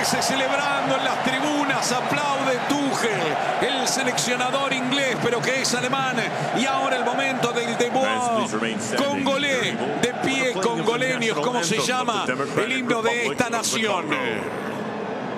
ingleses celebrando en las tribunas, aplaude Tuchel, el seleccionador inglés, pero que es alemán. Y ahora el momento del debut congolés, de pie congoleños, como se llama el himno de esta nación.